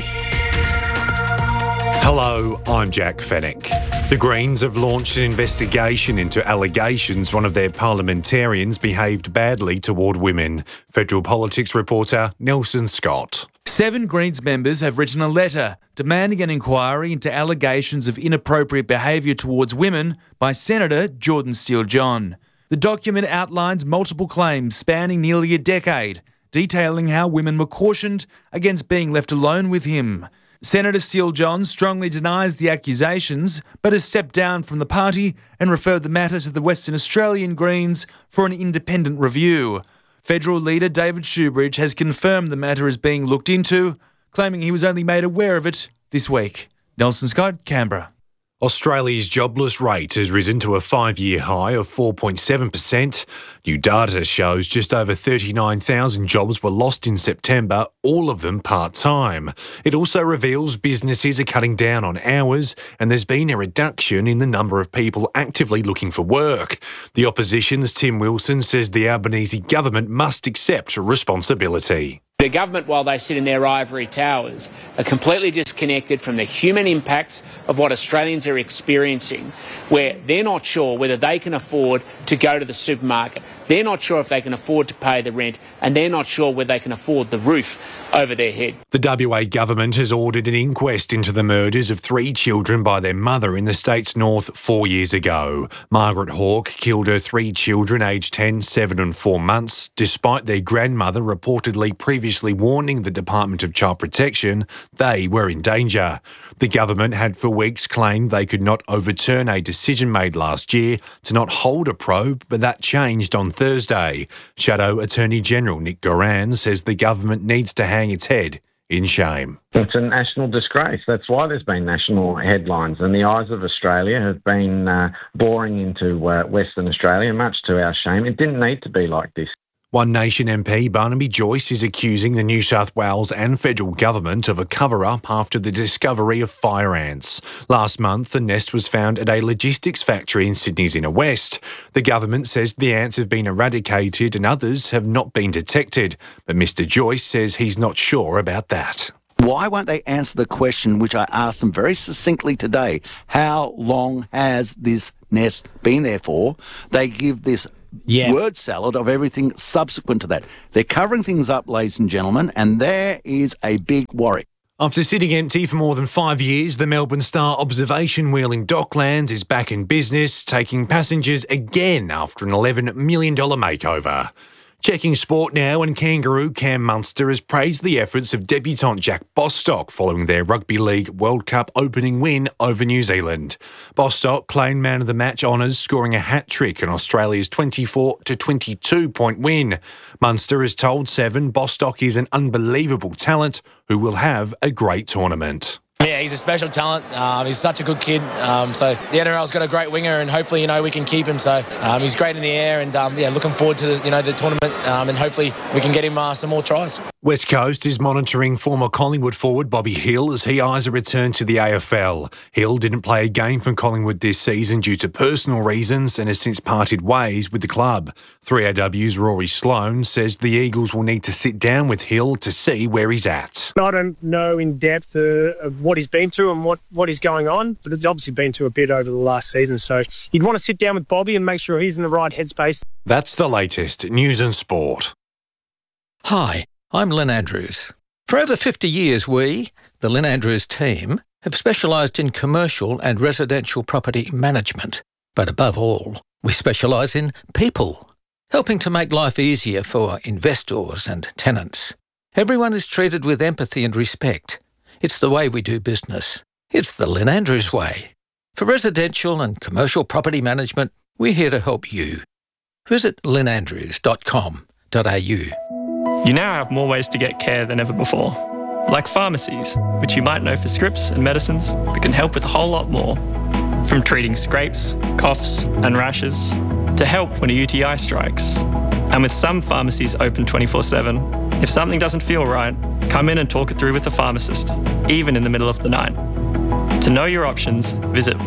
Hello, I'm Jack Fennick. The Greens have launched an investigation into allegations one of their parliamentarians behaved badly toward women. Federal Politics reporter Nelson Scott. 7 Greens members have written a letter demanding an inquiry into allegations of inappropriate behaviour towards women by Senator Jordan Steele-John. The document outlines multiple claims spanning nearly a decade, detailing how women were cautioned against being left alone with him. Senator Steele-John strongly denies the accusations, but has stepped down from the party and referred the matter to the Western Australian Greens for an independent review. Federal leader David Shoebridge has confirmed the matter is being looked into, claiming he was only made aware of it this week. Nelson Scott, Canberra. Australia's jobless rate has risen to a 5-year high of 4.7%. New data shows just over 39,000 jobs were lost in September, all of them part-time. It also reveals businesses are cutting down on hours and there's been a reduction in the number of people actively looking for work. The opposition's Tim Wilson says the Albanese government must accept responsibility. The government, while they sit in their ivory towers, are completely disconnected from the human impacts of what Australians are experiencing, where they're not sure whether they can afford to go to the supermarket, they're not sure if they can afford to pay the rent, and they're not sure whether they can afford the roof over their head. The WA government has ordered an inquest into the murders of 3 children by their mother in the state's north 4 years ago. Margaret Hawke killed her 3 children aged 10, 7 and 4 months, despite their grandmother reportedly previously warning the Department of Child Protection they were in danger. The government had for weeks claimed they could not overturn a decision made last year to not hold a probe, but that changed on Thursday. Shadow Attorney General Nick Goran says the government needs to hang its head in shame. It's a national disgrace. That's why there's been national headlines, and the eyes of Australia have been boring into Western Australia, much to our shame. It didn't need to be like this. One Nation MP Barnaby Joyce is accusing the New South Wales and federal government of a cover-up after the discovery of fire ants. Last month, the nest was found at a logistics factory in Sydney's inner west. The government says the ants have been eradicated and others have not been detected, but Mr Joyce says he's not sure about that. Why won't they answer the question which I asked them very succinctly today? How long has this nest been there for? They give this word salad of everything subsequent to that. They're covering things up, ladies and gentlemen, and there is a big worry. After sitting empty for more than 5 years, the Melbourne Star observation wheel in Docklands is back in business, taking passengers again after an $11 million makeover. Checking sport now, and Kangaroo Cam Munster has praised the efforts of debutant Jack Bostock following their Rugby League World Cup opening win over New Zealand. Bostock claimed man of the match honours, scoring a hat-trick in Australia's 24-22 point win. Munster has told Seven Bostock is an unbelievable talent who will have a great tournament. Yeah, he's a special talent. He's such a good kid. So the NRL's got a great winger, and hopefully, we can keep him. So he's great in the air, and looking forward to the tournament, and hopefully we can get him some more tries. West Coast is monitoring former Collingwood forward Bobby Hill as he eyes a return to the AFL. Hill didn't play a game for Collingwood this season due to personal reasons and has since parted ways with the club. 3AW's Rory Sloane says the Eagles will need to sit down with Hill to see where he's at. I don't know in depth of what he's been through and what is going on, but it's obviously been through a bit over the last season. So you'd want to sit down with Bobby and make sure he's in the right headspace. That's the latest news and sport. Hi, I'm Lynn Andrews. For over 50 years, we, the Lynn Andrews team, have specialised in commercial and residential property management. But above all, we specialise in people, helping to make life easier for investors and tenants. Everyone is treated with empathy and respect. It's the way we do business. It's the Lynn Andrews way. For residential and commercial property management, we're here to help you. Visit lynnandrews.com.au. You now have more ways to get care than ever before, like pharmacies, which you might know for scripts and medicines, but can help with a whole lot more. From treating scrapes, coughs and rashes, to help when a UTI strikes. And with some pharmacies open 24/7, if something doesn't feel right, come in and talk it through with a pharmacist, even in the middle of the night. To know your options, visit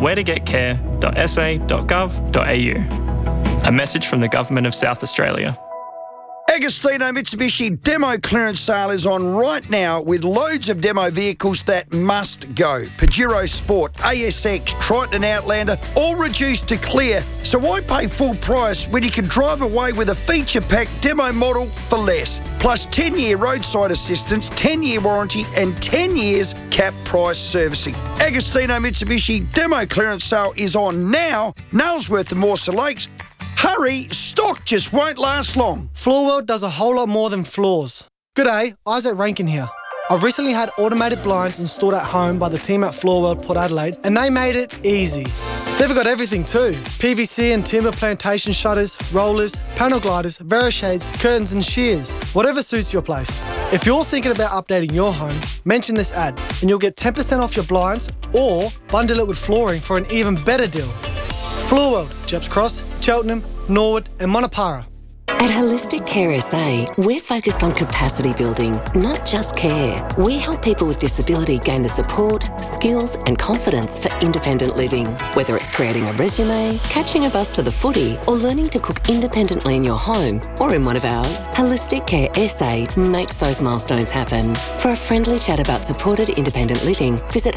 wheretogetcare.sa.gov.au. A message from the Government of South Australia. Agostino Mitsubishi demo clearance sale is on right now with loads of demo vehicles that must go. Pajero Sport, ASX, Triton Outlander, all reduced to clear. So why pay full price when you can drive away with a feature-packed demo model for less? Plus 10-year roadside assistance, 10-year warranty and 10 years cap price servicing. Agostino Mitsubishi demo clearance sale is on now. Nailsworth and Morsa Lakes. Hurry, stock just won't last long. Floorworld does a whole lot more than floors. G'day, Isaac Rankin here. I've recently had automated blinds installed at home by the team at Floorworld Port Adelaide, and they made it easy. They've got everything too. PVC and timber plantation shutters, rollers, panel gliders, Verishades, curtains and shears. Whatever suits your place. If you're thinking about updating your home, mention this ad and you'll get 10% off your blinds or bundle it with flooring for an even better deal. Floorworld, Jeps Cross, Cheltenham, Norwood and Monopara. At Holistic Care SA, we're focused on capacity building, not just care. We help people with disability gain the support, skills and confidence for independent living. Whether it's creating a resume, catching a bus to the footy or learning to cook independently in your home or in one of ours, Holistic Care SA makes those milestones happen. For a friendly chat about supported independent living, visit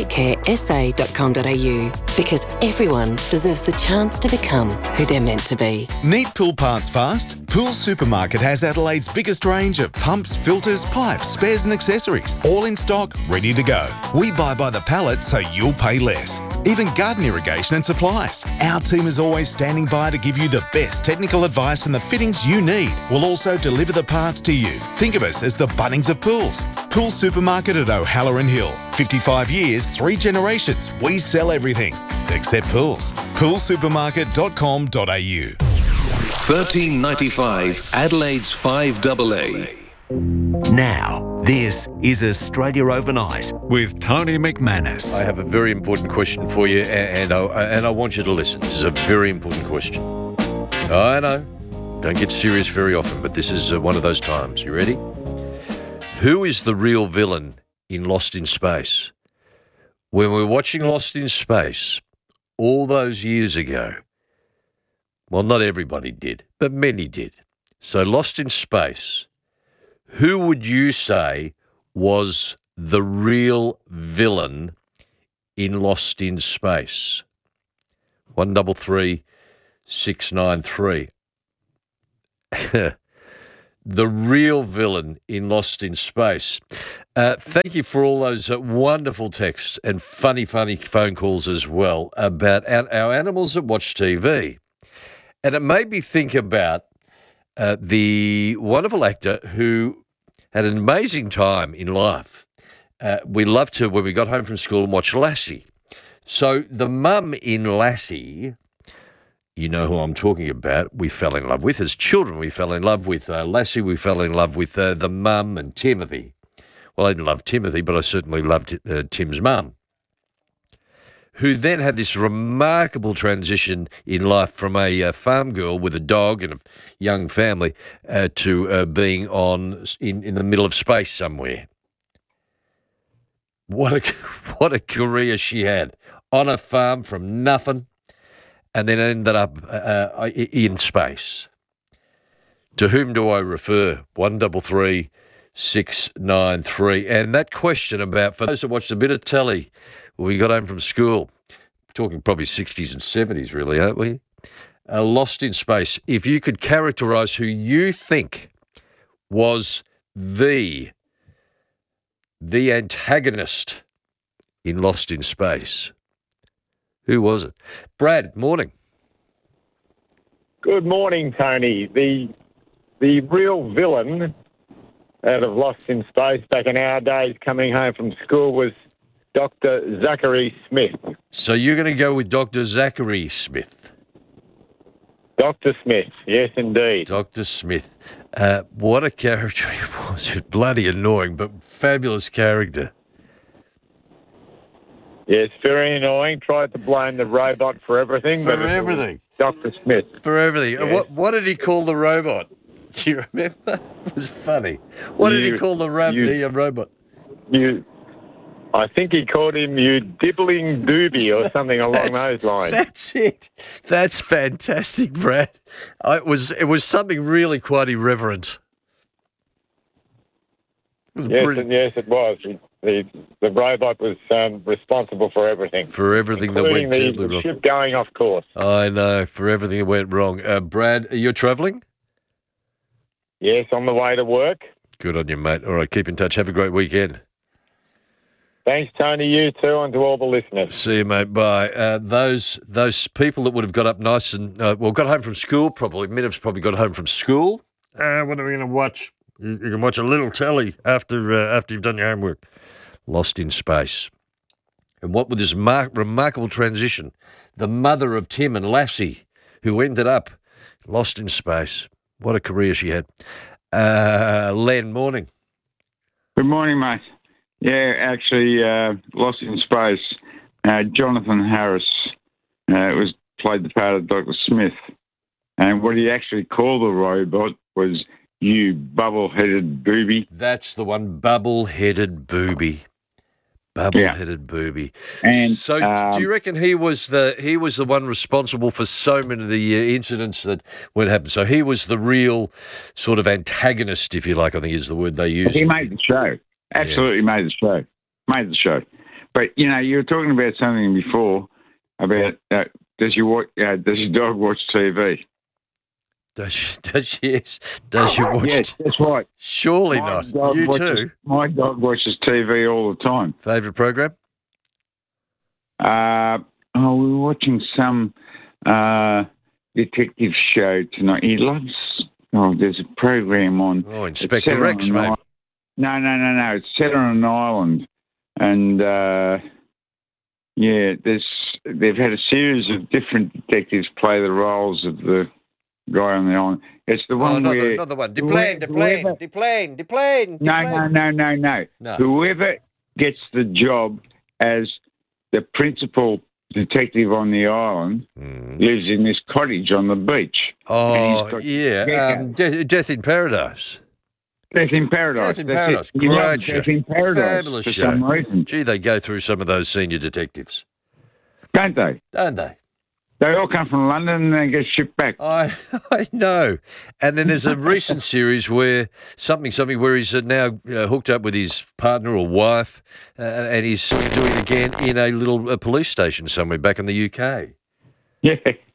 holisticcaresa.com.au because everyone deserves the chance to become who they're meant to be. Need pool parts fast? Pool Supermarket has Adelaide's biggest range of pumps, filters, pipes, spares and accessories, all in stock, ready to go. We buy by the pallet so you'll pay less. Even garden irrigation and supplies. Our team is always standing by to give you the best technical advice and the fittings you need. We'll also deliver the parts to you. Think of us as the Bunnings of pools. Pool Supermarket at O'Halloran Hill. 55 years, 3 generations. We sell everything except pools. Poolsupermarket.com.au. 1395 Adelaide's 5AA. Now, this is Australia Overnight with Tony McManus. I have a very important question for you, and I want you to listen. This is a very important question. I know. Don't get serious very often, but this is one of those times. You ready? Who is the real villain in Lost in Space? When we were watching Lost in Space all those years ago, well, not everybody did, but many did. So Lost in Space, who would you say was the real villain in Lost in Space? 133 693. The real villain in Lost in Space. Thank you for all those wonderful texts and funny phone calls as well about our animals that watch TV. And it made me think about the wonderful actor who had an amazing time in life. We loved to, when we got home from school, and watch Lassie. So the mum in Lassie, you know who I'm talking about, we fell in love with. As children, we fell in love with Lassie. We fell in love with the mum and Timothy. Well, I didn't love Timothy, but I certainly loved Tim's mum, who then had this remarkable transition in life from a farm girl with a dog and a young family to being in the middle of space somewhere. What a career she had, on a farm from nothing, and then ended up in space. To whom do I refer? 133 693. And that question about, for those that watched a bit of telly when we got home from school, talking probably 60s and 70s really, aren't we? Lost in Space. If you could characterise who you think was the antagonist in Lost in Space, who was it? Brad, morning. Good morning, Tony. The real villain out of Lost in Space back in our days coming home from school was Dr. Zachary Smith. So you're going to go with Dr. Zachary Smith? Dr. Smith, yes, indeed. Dr. Smith. What a character he was. Bloody annoying, but fabulous character. Yes, very annoying. Tried to blame the robot for everything. For everything. Dr. Smith. For everything. Yes. What did he call the robot? Do you remember? It was funny. What did he call the robot? I think he called him you dibbling doobie or something along those lines. That's it. That's fantastic, Brad. It was something really quite irreverent. Yes, it was. The robot was responsible for everything. For everything that went terribly wrong. The ship going off course. I know, for everything that went wrong. Brad, you're travelling? Yes, on the way to work. Good on you, mate. All right, keep in touch. Have a great weekend. Thanks, Tony. You too, and to all the listeners. See you, mate. Bye. Those people that would have got up nice and got home from school. Probably Miniv's probably got home from school. What are we going to watch? You can watch a little telly after you've done your homework. Lost in Space, and what with this remarkable transition, the mother of Tim and Lassie, who ended up lost in space. What a career she had. Len, morning. Good morning, mate. Yeah, actually, Lost in Space, Jonathan Harris played the part of Dr. Smith. And what he actually called the robot was, "You bubble-headed booby." That's the one, bubble-headed booby. Bubble-headed booby. And so, do you reckon he was the one responsible for so many of the incidents that would happen? So he was the real sort of antagonist, if you like, I think is the word they use. He made the show. Absolutely made the show. Made the show. But, you were talking about something before about does your dog watch TV? Does she watch? Yes, that's right. Surely not. You too? My dog watches TV all the time. Favourite program? We were watching some detective show tonight. He loves... there's a program on... Oh, Inspector Rex, mate. No. It's set on an island. And, they've had a series of different detectives play the roles of the guy on the island. It's the one where... Another one. Deplane. No. Whoever gets the job as the principal detective on the island, lives in this cottage on the beach. Oh, yeah. Death in Paradise. Death in Paradise. Death in That's Paradise. it. You Great love show. Death in Paradise Fabulous for show. some reason. Gee, they go through some of those senior detectives. Don't they? Don't they? They all come from London and they get shipped back. I know. And then there's a recent series where something where he's now hooked up with his partner or wife, and he's doing it again in a little police station somewhere back in the UK. Yeah.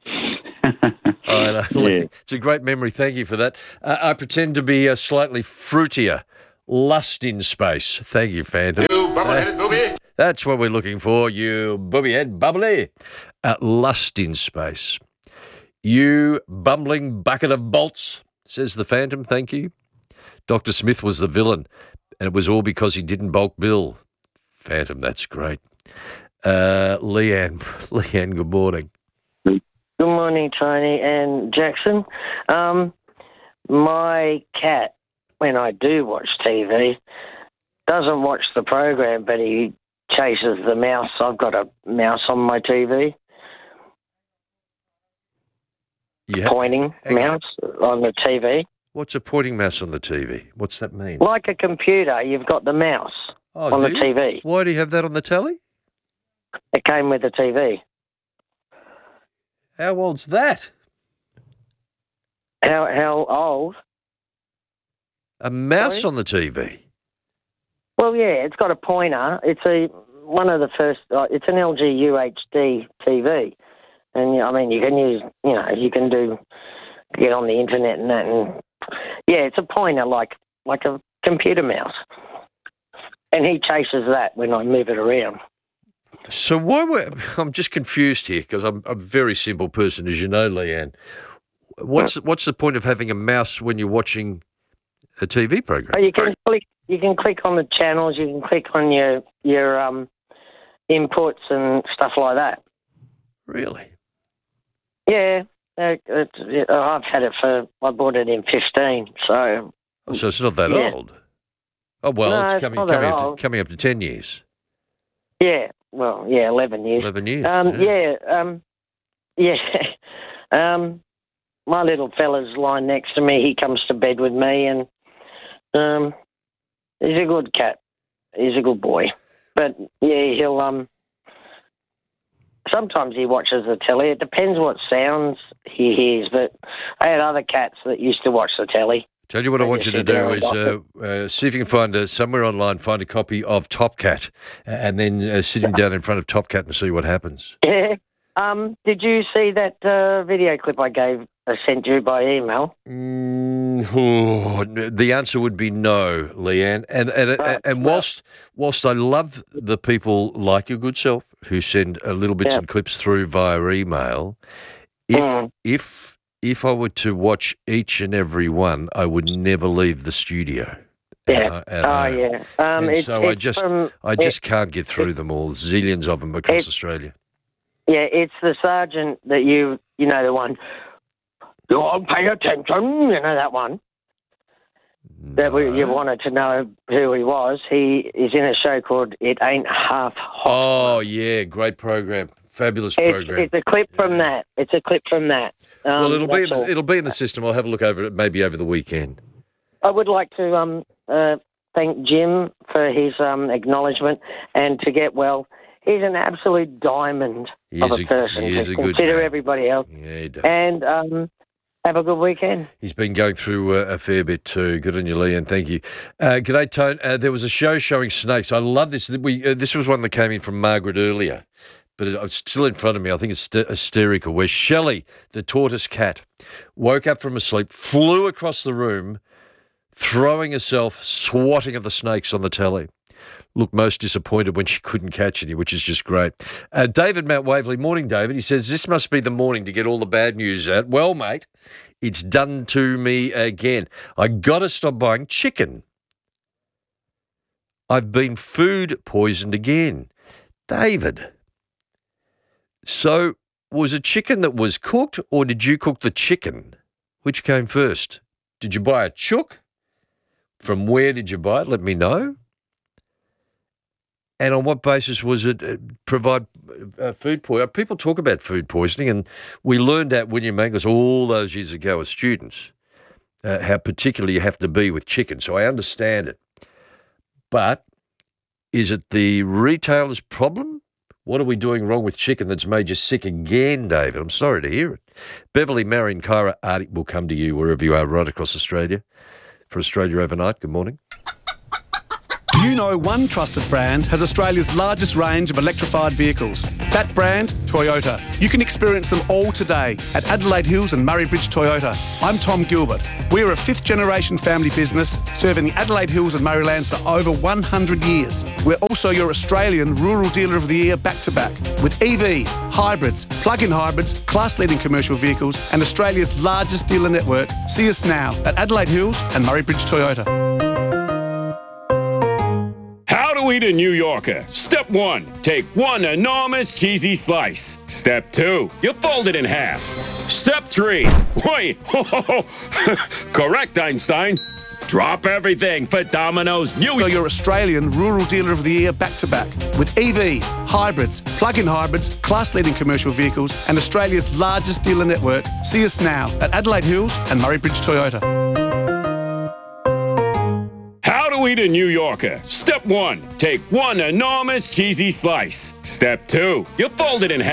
I know. It's a great memory. Thank you for that. I pretend to be slightly fruitier. Lust in Space. Thank you, Phantom. You bubble-headed booby. That's what we're looking for, you booby-head bubbly. Lust in Space. You bumbling bucket of bolts, says the Phantom. Thank you. Dr. Smith was the villain, and it was all because he didn't bulk bill. Phantom, that's great. Leanne, good morning. Good morning, Tony and Jackson. My cat, when I do watch TV, doesn't watch the program, but he chases the mouse. I've got a mouse on my TV. Pointing mouse on the TV. What's a pointing mouse on the TV? What's that mean? Like a computer, you've got the mouse on the TV. Why do you have that on the telly? It came with the TV. How old's that? How old? A mouse on the TV? Well, yeah, it's got a pointer. It's one of the first. It's an LG UHD TV, and I mean you can use. You can get on the internet and that, and yeah, it's a pointer like a computer mouse, and he chases that when I move it around. So I'm just confused here because I'm a very simple person, as you know, Leanne. What's the point of having a mouse when you're watching a TV program? Oh, you can click on the channels. You can click on your inputs and stuff like that. Really? Yeah, I've had it I bought it in 15, so. So it's not that old. Oh well, No, it's not that old. coming up to 10 years. Yeah, 11 years. 11 years. My little fella's lying next to me. He comes to bed with me, and he's a good cat. He's a good boy. But yeah, he'll sometimes he watches the telly. It depends what sounds he hears. But I had other cats that used to watch the telly. Tell you what I want you to do is see if you can find somewhere online, find a copy of Top Cat, and then sit him down in front of Top Cat and see what happens. Yeah. Did you see that video clip I sent you by email? The answer would be no, Leanne. And whilst I love the people like your good self who send little bits and clips through via email, if I were to watch each and every one, I would never leave the studio. Yeah. I just can't get through them all. Zillions of them across Australia. Yeah, it's the sergeant that you know, the one. You'll pay attention, that one. That you wanted to know who he was. He is in a show called It Ain't Half Hot. Oh, yeah, great program. Fabulous program. It's a clip from that. It's a clip from that. Well, it'll be in the system. I'll have a look over it maybe over the weekend. I would like to thank Jim for his acknowledgement and to get well. He's an absolute diamond of a person. He is a good consider man. everybody else. Yeah, he does. And have a good weekend. He's been going through a fair bit too. Good on you, Leanne. Thank you. G'day, Tone. There was a show showing snakes. I love this. This was one that came in from Margaret earlier, but it's still in front of me. I think it's hysterical. Where Shelley, the tortoise cat, woke up from a sleep, flew across the room, throwing herself, swatting at the snakes on the telly. Looked most disappointed when she couldn't catch any, which is just great. David Mount Waverley, morning, David. He says, this must be the morning to get all the bad news out. Well, mate, it's done to me again. I got to stop buying chicken. I've been food poisoned again. David, so was it chicken that was cooked or did you cook the chicken? Which came first? Did you buy a chook? From where did you buy it? Let me know. And on what basis was it provide food poisoning? People talk about food poisoning, and we learned at William Angus all those years ago as students how particular you have to be with chicken. So I understand it. But is it the retailer's problem? What are we doing wrong with chicken that's made you sick again, David? I'm sorry to hear it. Beverly, Marion, Kyra, Artie will come to you wherever you are right across Australia. For Australia Overnight, good morning. Do you know one trusted brand has Australia's largest range of electrified vehicles? That brand, Toyota. You can experience them all today at Adelaide Hills and Murray Bridge Toyota. I'm Tom Gilbert. We're a fifth-generation family business serving the Adelaide Hills and Murraylands for over 100 years. We're also your Australian Rural Dealer of the Year back-to-back with EVs, hybrids, plug-in hybrids, class-leading commercial vehicles and Australia's largest dealer network. See us now at Adelaide Hills and Murray Bridge Toyota. How to eat a New Yorker. Step 1, take one enormous cheesy slice. Step 2, you fold it in half. Step 3, wait, correct, Einstein. Drop everything for Domino's New York. Your Australian Rural Dealer of the Year back-to-back with EVs, hybrids, plug-in hybrids, class-leading commercial vehicles and Australia's largest dealer network. See us now at Adelaide Hills and Murray Bridge Toyota. How to eat a New Yorker. Step 1, take one enormous cheesy slice. Step 2, you fold it in half.